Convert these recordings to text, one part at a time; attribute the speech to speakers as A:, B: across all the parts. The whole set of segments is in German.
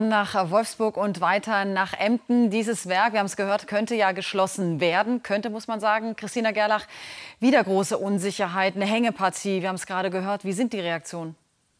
A: Nach Wolfsburg und weiter nach Emden. Dieses Werk, wir haben es gehört, könnte ja geschlossen werden. Könnte, muss man sagen. Christina Gerlach, wieder große Unsicherheit, eine Hängepartie. Wir haben es gerade gehört. Wie sind die Reaktionen?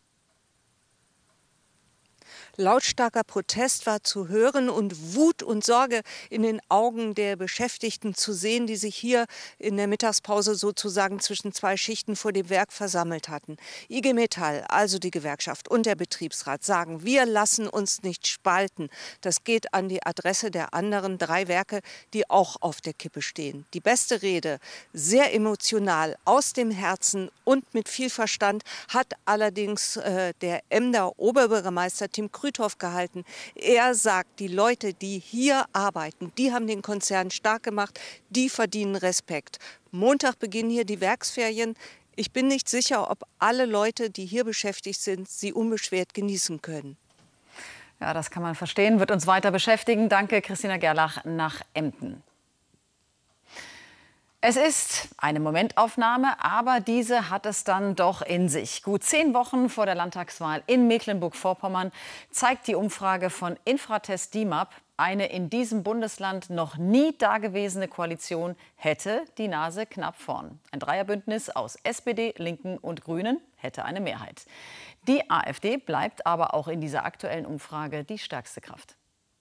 B: Lautstarker Protest war zu hören und Wut und Sorge in den Augen der Beschäftigten zu sehen, die sich hier in der Mittagspause sozusagen zwischen zwei Schichten vor dem Werk versammelt hatten. IG Metall, also die Gewerkschaft und der Betriebsrat, sagen, wir lassen uns nicht spalten. Das geht an die Adresse der anderen drei Werke, die auch auf der Kippe stehen. Die beste Rede, sehr emotional, aus dem Herzen und mit viel Verstand, hat allerdings der Emder Oberbürgermeister Tim Krüthoff gehalten. Er sagt, die Leute, die hier arbeiten, die haben den Konzern stark gemacht, die verdienen Respekt. Montag beginnen hier die Werksferien. Ich bin nicht sicher, ob alle Leute, die hier beschäftigt sind, sie unbeschwert genießen können.
A: Ja, das kann man verstehen, wird uns weiter beschäftigen. Danke, Christina Gerlach nach Emden. Es ist eine Momentaufnahme, aber diese hat es dann doch in sich. Gut 10 Wochen vor der Landtagswahl in Mecklenburg-Vorpommern zeigt die Umfrage von Infratest DIMAP, eine in diesem Bundesland noch nie dagewesene Koalition hätte die Nase knapp vorn. Ein Dreierbündnis aus SPD, Linken und Grünen hätte eine Mehrheit. Die AfD bleibt aber auch in dieser aktuellen Umfrage die stärkste Kraft.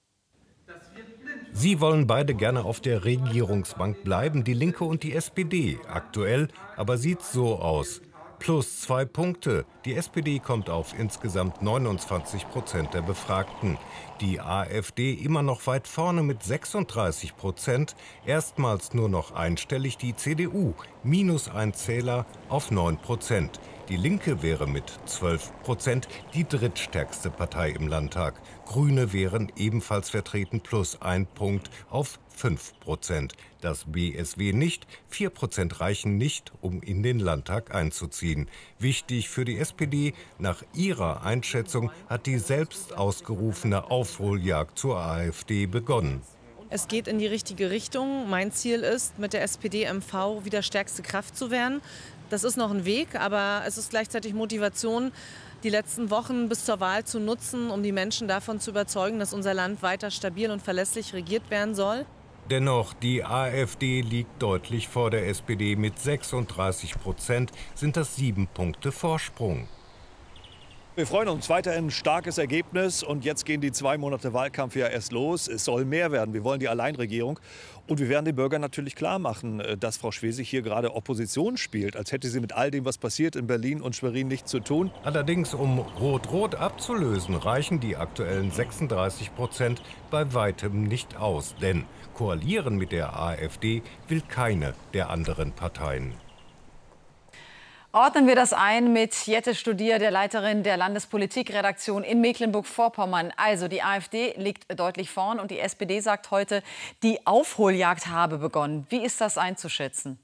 C: Sie wollen beide gerne auf der Regierungsbank bleiben, die Linke und die SPD. Aktuell aber sieht's so aus. Plus 2 Punkte. Die SPD kommt auf insgesamt 29% der Befragten. Die AfD immer noch weit vorne mit 36%. Erstmals nur noch einstellig die CDU. -1 Zähler auf 9%. Die Linke wäre mit 12% die drittstärkste Partei im Landtag. Grüne wären ebenfalls vertreten, plus 1 Punkt auf 5%. Das BSW nicht. 4% reichen nicht, um in den Landtag einzuziehen. Wichtig für die SPD, nach ihrer Einschätzung hat die selbst ausgerufene Aufholjagd zur AfD begonnen.
D: Es geht in die richtige Richtung. Mein Ziel ist, mit der SPD-MV wieder stärkste Kraft zu werden. Das ist noch ein Weg, aber es ist gleichzeitig Motivation, die letzten Wochen bis zur Wahl zu nutzen, um die Menschen davon zu überzeugen, dass unser Land weiter stabil und verlässlich regiert werden soll.
C: Dennoch, die AfD liegt deutlich vor der SPD. Mit 36% sind das 7 Punkte Vorsprung.
E: Wir freuen uns weiterhin ein starkes Ergebnis und jetzt gehen die 2 Monate Wahlkampf ja erst los. Es soll mehr werden. Wir wollen die Alleinregierung und wir werden den Bürgern natürlich klar machen, dass Frau Schwesig hier gerade Opposition spielt, als hätte sie mit all dem, was passiert in Berlin und Schwerin, nichts zu tun.
C: Allerdings, um Rot-Rot abzulösen, reichen die aktuellen 36% bei weitem nicht aus. Denn koalieren mit der AfD will keine der anderen Parteien.
A: Ordnen wir das ein mit Jette Studier, der Leiterin der Landespolitikredaktion in Mecklenburg-Vorpommern. Also die AfD liegt deutlich vorn und die SPD sagt heute, die Aufholjagd habe begonnen. Wie ist das einzuschätzen?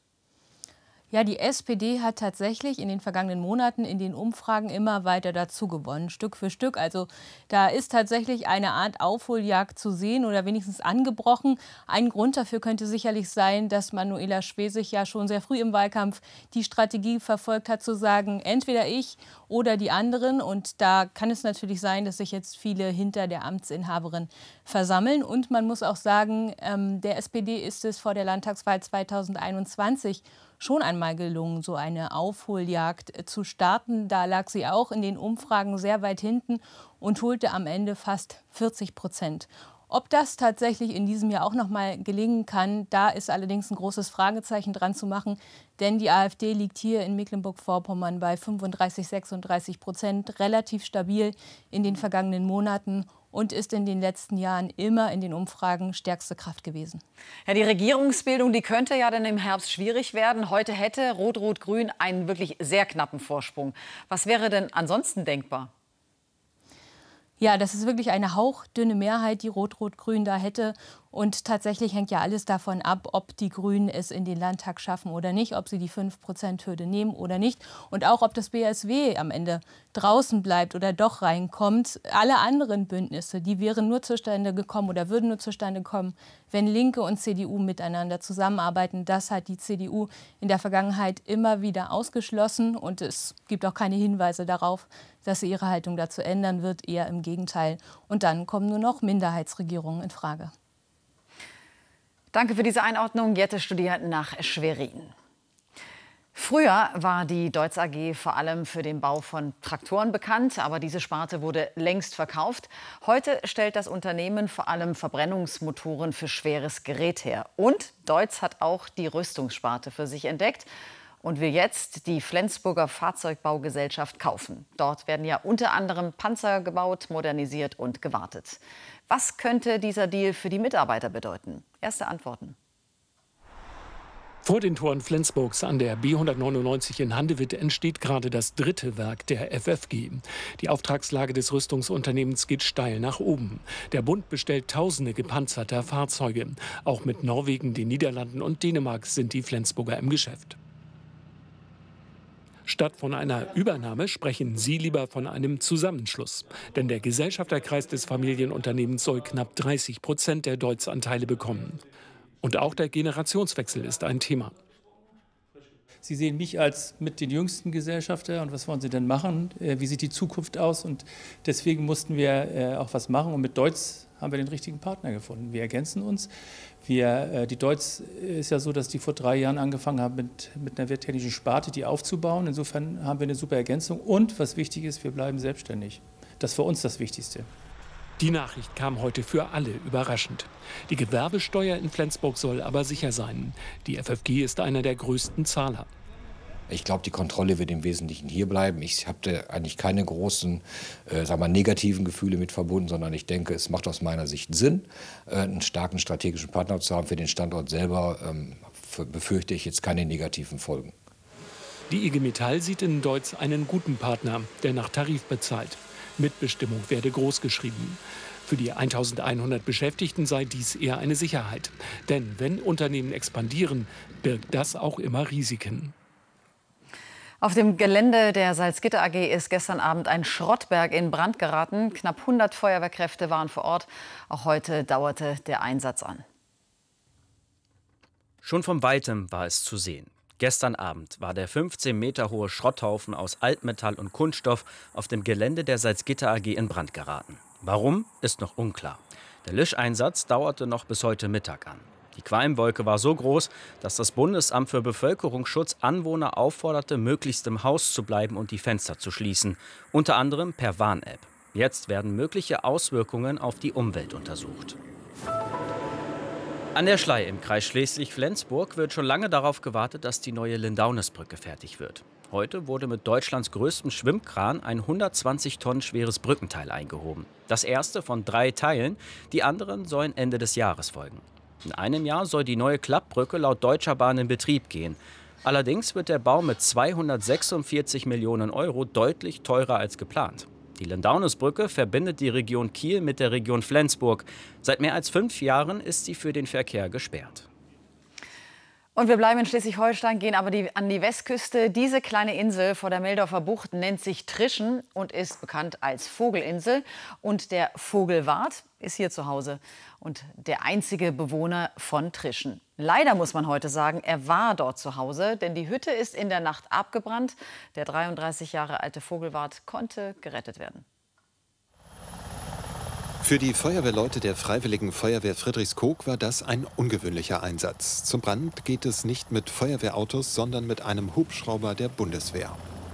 F: Ja, die SPD hat tatsächlich in den vergangenen Monaten in den Umfragen immer weiter dazu gewonnen, Stück für Stück. Also da ist tatsächlich eine Art Aufholjagd zu sehen oder wenigstens angebrochen. Ein Grund dafür könnte sicherlich sein, dass Manuela Schwesig ja schon sehr früh im Wahlkampf die Strategie verfolgt hat, zu sagen, entweder ich oder die anderen. Und da kann es natürlich sein, dass sich jetzt viele hinter der Amtsinhaberin versammeln. Und man muss auch sagen, der SPD ist es vor der Landtagswahl 2021 schon einmal gelungen, so eine Aufholjagd zu starten. Da lag sie auch in den Umfragen sehr weit hinten und holte am Ende fast 40%. Ob das tatsächlich in diesem Jahr auch noch mal gelingen kann, da ist allerdings ein großes Fragezeichen dran zu machen. Denn die AfD liegt hier in Mecklenburg-Vorpommern bei 35–36%, relativ stabil in den vergangenen Monaten und ist in den letzten Jahren immer in den Umfragen stärkste Kraft gewesen.
A: Ja, die Regierungsbildung, die könnte ja dann im Herbst schwierig werden. Heute hätte Rot-Rot-Grün einen wirklich sehr knappen Vorsprung. Was wäre denn ansonsten denkbar?
F: Ja, das ist wirklich eine hauchdünne Mehrheit, die Rot-Rot-Grün da hätte. Und tatsächlich hängt ja alles davon ab, ob die Grünen es in den Landtag schaffen oder nicht, ob sie die 5%-Hürde nehmen oder nicht. Und auch, ob das BSW am Ende draußen bleibt oder doch reinkommt. Alle anderen Bündnisse, die wären nur zustande gekommen oder würden nur zustande kommen, wenn Linke und CDU miteinander zusammenarbeiten. Das hat die CDU in der Vergangenheit immer wieder ausgeschlossen. Und es gibt auch keine Hinweise darauf, dass sie ihre Haltung dazu ändern wird. Eher im Gegenteil. Und dann kommen nur noch Minderheitsregierungen in Frage.
A: Danke für diese Einordnung. Jette studiert nach Schwerin. Früher war die Deutz AG vor allem für den Bau von Traktoren bekannt, aber diese Sparte wurde längst verkauft. Heute stellt das Unternehmen vor allem Verbrennungsmotoren für schweres Gerät her. Und Deutz hat auch die Rüstungssparte für sich entdeckt und will jetzt die Flensburger Fahrzeugbaugesellschaft kaufen. Dort werden ja unter anderem Panzer gebaut, modernisiert und gewartet. Was könnte dieser Deal für die Mitarbeiter bedeuten? Erste Antworten.
G: Vor den Toren Flensburgs an der B199 in Handewitt entsteht gerade das dritte Werk der FFG. Die Auftragslage des Rüstungsunternehmens geht steil nach oben. Der Bund bestellt Tausende gepanzerter Fahrzeuge. Auch mit Norwegen, den Niederlanden und Dänemark sind die Flensburger im Geschäft. Statt von einer Übernahme sprechen Sie lieber von einem Zusammenschluss. Denn der Gesellschafterkreis des Familienunternehmens soll knapp 30% der Deutz-Anteile bekommen. Und auch der Generationswechsel ist ein Thema.
H: Sie sehen mich als mit den jüngsten Gesellschafter. Und was wollen Sie denn machen? Wie sieht die Zukunft aus? Und deswegen mussten wir auch was machen. Und mit Deutz haben wir den richtigen Partner gefunden. Wir ergänzen uns. Die Deutz ist ja so, dass die vor 3 Jahren angefangen haben, mit einer werttechnischen Sparte die aufzubauen. Insofern haben wir eine super Ergänzung. Und was wichtig ist, wir bleiben selbstständig. Das ist für uns das Wichtigste.
G: Die Nachricht kam heute für alle überraschend. Die Gewerbesteuer in Flensburg soll aber sicher sein. Die FFG ist einer der größten Zahler.
I: Ich glaube, die Kontrolle wird im Wesentlichen hier bleiben. Ich habe eigentlich keine großen negativen Gefühle mit verbunden, sondern ich denke, es macht aus meiner Sicht Sinn, einen starken strategischen Partner zu haben. Für den Standort selber befürchte ich jetzt keine negativen Folgen.
G: Die IG Metall sieht in Deutz einen guten Partner, der nach Tarif bezahlt. Mitbestimmung werde großgeschrieben. Für die 1100 Beschäftigten sei dies eher eine Sicherheit. Denn wenn Unternehmen expandieren, birgt das auch immer Risiken.
A: Auf dem Gelände der Salzgitter AG ist gestern Abend ein Schrottberg in Brand geraten. Knapp 100 Feuerwehrkräfte waren vor Ort. Auch heute dauerte der Einsatz an.
J: Schon von Weitem war es zu sehen. Gestern Abend war der 15 Meter hohe Schrotthaufen aus Altmetall und Kunststoff auf dem Gelände der Salzgitter AG in Brand geraten. Warum, ist noch unklar. Der Löscheinsatz dauerte noch bis heute Mittag an. Die Qualmwolke war so groß, dass das Bundesamt für Bevölkerungsschutz Anwohner aufforderte, möglichst im Haus zu bleiben und die Fenster zu schließen. Unter anderem per Warn-App. Jetzt werden mögliche Auswirkungen auf die Umwelt untersucht. An der Schlei im Kreis Schleswig-Flensburg wird schon lange darauf gewartet, dass die neue Lindaunisbrücke fertig wird. Heute wurde mit Deutschlands größtem Schwimmkran ein 120 Tonnen schweres Brückenteil eingehoben. Das erste von 3 Teilen, die anderen sollen Ende des Jahres folgen. In einem Jahr soll die neue Klappbrücke laut Deutscher Bahn in Betrieb gehen. Allerdings wird der Bau mit 246 Millionen Euro deutlich teurer als geplant. Die Lindaunisbrücke verbindet die Region Kiel mit der Region Flensburg. Seit mehr als 5 Jahren ist sie für den Verkehr gesperrt.
A: Und wir bleiben in Schleswig-Holstein, gehen aber an die Westküste. Diese kleine Insel vor der Meldorfer Bucht nennt sich Trischen und ist bekannt als Vogelinsel. Und der Vogelwart ist hier zu Hause und der einzige Bewohner von Trischen. Leider muss man heute sagen, er war dort zu Hause, denn die Hütte ist in der Nacht abgebrannt. Der 33 Jahre alte Vogelwart konnte gerettet werden.
K: Für die Feuerwehrleute der Freiwilligen Feuerwehr Friedrichskoog war das ein ungewöhnlicher Einsatz. Zum Brand geht es nicht mit Feuerwehrautos, sondern mit einem Hubschrauber der Bundeswehr.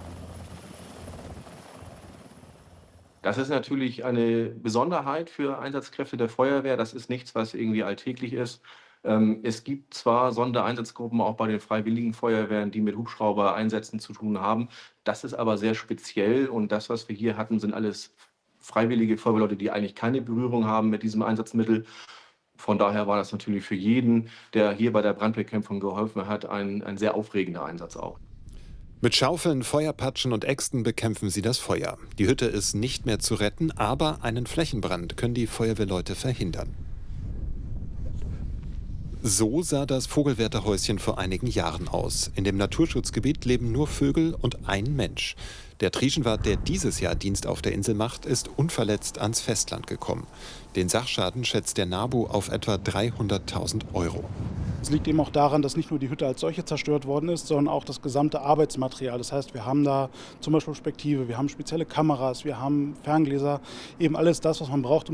L: Das ist natürlich eine Besonderheit für Einsatzkräfte der Feuerwehr. Das ist nichts, was irgendwie alltäglich ist. Es gibt zwar Sondereinsatzgruppen auch bei den Freiwilligen Feuerwehren, die mit Hubschrauber-Einsätzen zu tun haben. Das ist aber sehr speziell und das, was wir hier hatten, sind alles freiwillige Feuerwehrleute, die eigentlich keine Berührung haben mit diesem Einsatzmittel. Von daher war das natürlich für jeden, der hier bei der Brandbekämpfung geholfen hat, ein sehr aufregender Einsatz auch.
K: Mit Schaufeln, Feuerpatschen und Äxten bekämpfen sie das Feuer. Die Hütte ist nicht mehr zu retten, aber einen Flächenbrand können die Feuerwehrleute verhindern. So sah das Vogelwärterhäuschen vor einigen Jahren aus. In dem Naturschutzgebiet leben nur Vögel und ein Mensch. Der Trieschenwart, der dieses Jahr Dienst auf der Insel macht, ist unverletzt ans Festland gekommen. Den Sachschaden schätzt der NABU auf etwa 300.000 €.
M: Es liegt eben auch daran, dass nicht nur die Hütte als solche zerstört worden ist, sondern auch das gesamte Arbeitsmaterial. Das heißt, wir haben da zum Beispiel Spektive, wir haben spezielle Kameras, wir haben Ferngläser, eben alles das, was man braucht, um